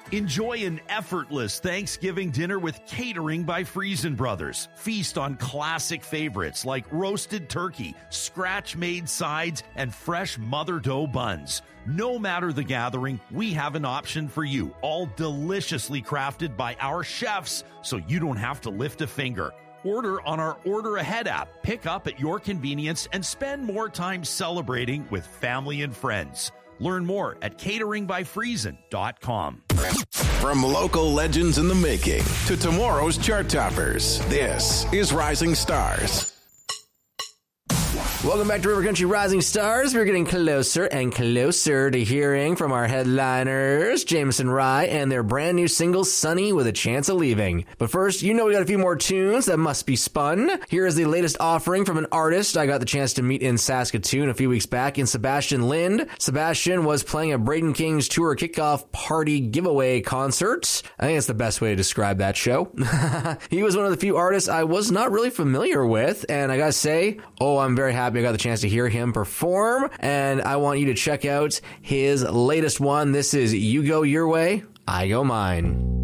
Enjoy an effortless Thanksgiving dinner with Catering by Friesen Brothers. Feast on classic favorites like roasted turkey, scratch-made sides, and fresh mother dough buns. No matter the gathering, we have an option for you, all deliciously crafted by our chefs, so you don't have to lift a finger. Order on our Order Ahead app, pick up at your convenience, and spend more time celebrating with family and friends. Learn more at cateringbyfriesen.com. From local legends in the making to tomorrow's chart toppers, this is Rising Stars. Welcome back to River Country Rising Stars. We're getting closer and closer to hearing from our headliners, Jameson Rye, and their brand new single, Sunny with a Chance of Leaving. But first, we got a few more tunes that must be spun. Here is the latest offering from an artist I got the chance to meet in Saskatoon a few weeks back in Sebastian Lind. Sebastian was playing a Braden Kings tour kickoff party giveaway concert. I think it's the best way to describe that show. He was one of the few artists I was not really familiar with, and I gotta say, I'm very happy I got the chance to hear him perform, and I want you to check out his latest one. This is You Go Your Way, I Go Mine.